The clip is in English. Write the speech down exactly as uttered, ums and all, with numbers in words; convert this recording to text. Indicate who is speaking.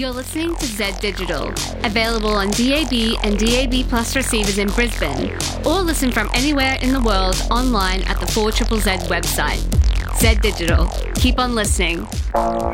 Speaker 1: You're listening to Z Digital, available on D A B and D A B Plus receivers in Brisbane, or listen from anywhere in the world online at the four Z Z Z website. Z Digital. Keep on listening.